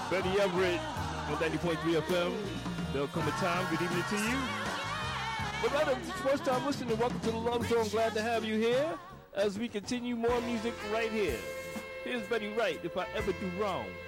Betty Everett on 90.3 FM. There'll come a time. Good evening to you. But rather, if it's first time listening, welcome to the Love Zone. Glad to have you here as we continue more music right here. Here's Betty Wright, If I Ever Do Wrong.